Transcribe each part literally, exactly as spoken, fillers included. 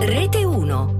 Rete uno.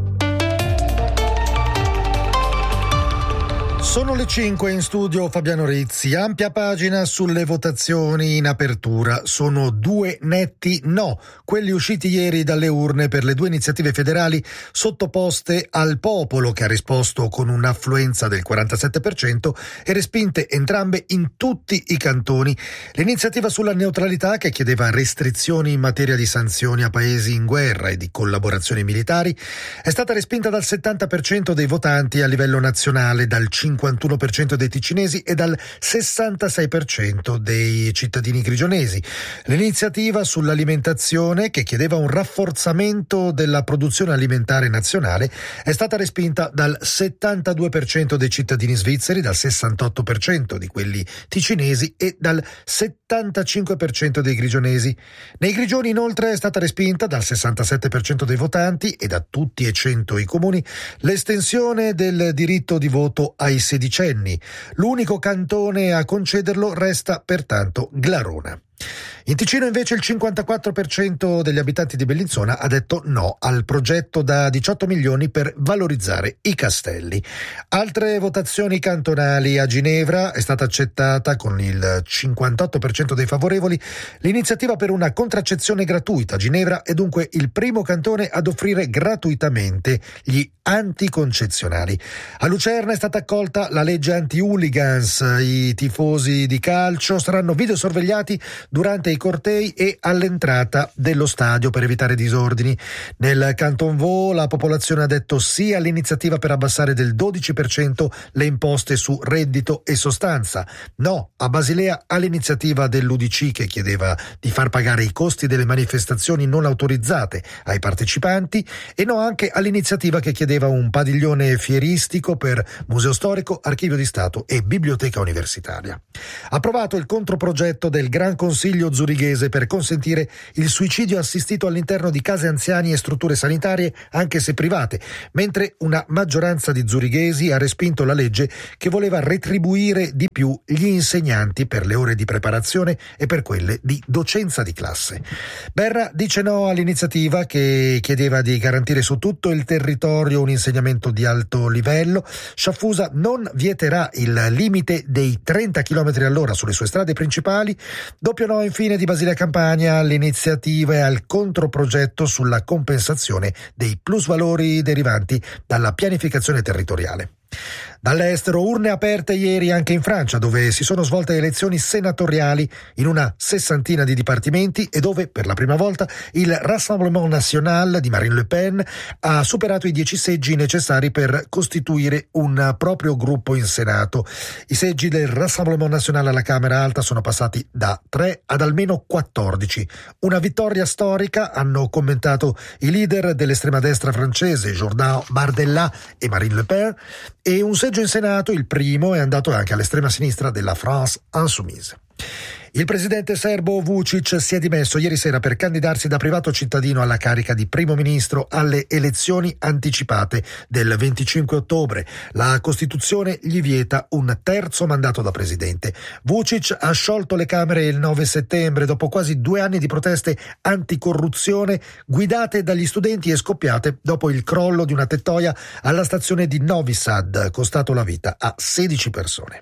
Sono le cinque, in studio Fabiano Rizzi. Ampia pagina sulle votazioni in apertura. Sono due netti no, quelli usciti ieri dalle urne per le due iniziative federali sottoposte al popolo, che ha risposto con un'affluenza del quarantasette per cento e respinte entrambe in tutti i cantoni. L'iniziativa sulla neutralità, che chiedeva restrizioni in materia di sanzioni a paesi in guerra e di collaborazioni militari, è stata respinta dal settanta per cento dei votanti a livello nazionale, dal cinquantuno per cento dei ticinesi e dal sessantasei per cento dei cittadini grigionesi. L'iniziativa sull'alimentazione, che chiedeva un rafforzamento della produzione alimentare nazionale, è stata respinta dal settantadue per cento dei cittadini svizzeri, dal sessantotto per cento di quelli ticinesi e dal settantacinque per cento dei grigionesi. Nei Grigioni, inoltre, è stata respinta dal sessantasette per cento dei votanti e da tutti e cento i comuni l'estensione del diritto di voto ai sedicenni. L'unico cantone a concederlo resta pertanto Glarona. In Ticino invece il cinquantaquattro per cento degli abitanti di Bellinzona ha detto no al progetto da diciotto milioni per valorizzare i castelli. Altre votazioni cantonali: a Ginevra è stata accettata con il cinquantotto per cento dei favorevoli l'iniziativa per una contraccezione gratuita. Ginevra è dunque il primo cantone ad offrire gratuitamente gli anticoncezionali. A Lucerna è stata accolta la legge anti-hooligans. I tifosi di calcio saranno videosorvegliati durante i cortei e all'entrata dello stadio per evitare disordini. Nel Canton Vaud la popolazione ha detto sì all'iniziativa per abbassare del dodici per cento le imposte su reddito e sostanza. No a Basilea all'iniziativa dell'U D C, che chiedeva di far pagare i costi delle manifestazioni non autorizzate ai partecipanti, e no anche all'iniziativa che chiedeva un padiglione fieristico per Museo Storico, Archivio di Stato e Biblioteca Universitaria. Approvato il controprogetto del Gran Consiglio zurighese per consentire il suicidio assistito all'interno di case anziani e strutture sanitarie, anche se private, mentre una maggioranza di zurighesi ha respinto la legge che voleva retribuire di più gli insegnanti per le ore di preparazione e per quelle di docenza di classe. Berra dice no all'iniziativa che chiedeva di garantire su tutto il territorio un insegnamento di alto livello. Sciaffusa non vieterà il limite dei trenta chilometri all'ora sulle sue strade principali. Doppio no infine di Basilea Campania all'iniziativa e al controprogetto sulla compensazione dei plusvalori derivanti dalla pianificazione territoriale. Dall'estero, urne aperte ieri anche in Francia, dove si sono svolte elezioni senatoriali in una sessantina di dipartimenti e dove per la prima volta il Rassemblement National di Marine Le Pen ha superato i dieci seggi necessari per costituire un proprio gruppo in Senato. I seggi del Rassemblement National alla Camera Alta sono passati da tre ad almeno quattordici. Una vittoria storica, hanno commentato i leader dell'estrema destra francese Jordan Bardella e Marine Le Pen, e un seggio in Senato, il primo, è andato anche all'estrema sinistra della France Insoumise. Il presidente serbo Vučić si è dimesso ieri sera per candidarsi da privato cittadino alla carica di primo ministro alle elezioni anticipate del venticinque ottobre. La Costituzione gli vieta un terzo mandato da presidente. Vučić ha sciolto le Camere il nove settembre dopo quasi due anni di proteste anticorruzione guidate dagli studenti e scoppiate dopo il crollo di una tettoia alla stazione di Novi Sad, costato la vita a sedici persone.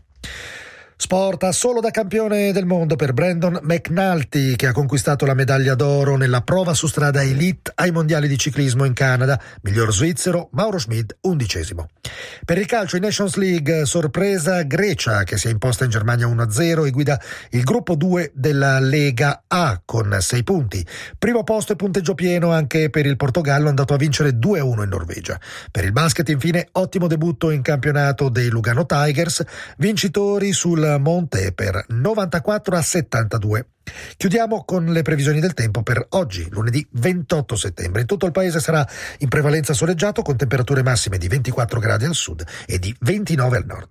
Sport, solo da campione del mondo per Brandon McNulty, che ha conquistato la medaglia d'oro nella prova su strada elite ai mondiali di ciclismo in Canada. Miglior svizzero Mauro Schmid, undicesimo. Per il calcio in Nations League, sorpresa Grecia, che si è imposta in Germania uno a zero e guida il gruppo due della Lega A con sei punti. Primo posto e punteggio pieno anche per il Portogallo, andato a vincere due a uno in Norvegia. Per il basket, infine, ottimo debutto in campionato dei Lugano Tigers, vincitori sul Monte per novantaquattro a settantadue. Chiudiamo con le previsioni del tempo per oggi, lunedì ventotto settembre. In tutto il paese sarà in prevalenza soleggiato, con temperature massime di ventiquattro gradi al sud e di ventinove al nord.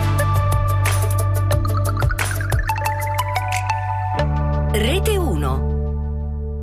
Rete uno.